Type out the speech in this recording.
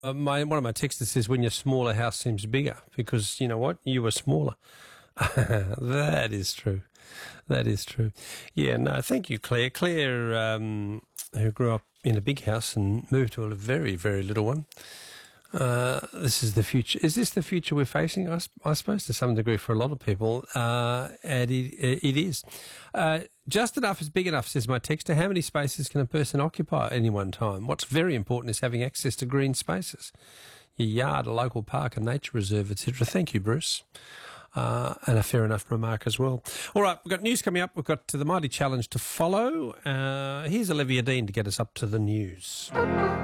One of my texters says when your smaller house seems bigger because you know what, you were smaller. That is true. That is true. Yeah, no, thank you, Claire. Claire, who grew up in a big house and moved to a very, very little one. This is the future. Is this the future we're facing? I suppose to some degree for a lot of people, and it is. Just enough is big enough, says my texter. How many spaces can a person occupy at any one time? What's very important is having access to green spaces. Your yard, a local park, a nature reserve, etc. Thank you, Bruce. And a fair enough remark as well. All right, we've got news coming up. We've got the Mighty Challenge to follow. Here's Olivia Dean to get us up to the news.